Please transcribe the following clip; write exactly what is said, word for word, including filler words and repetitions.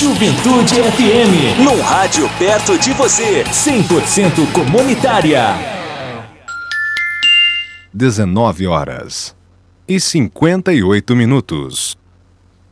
Juventude F M. Num rádio perto de você. cem por cento comunitária. dezenove horas e cinquenta e oito minutos.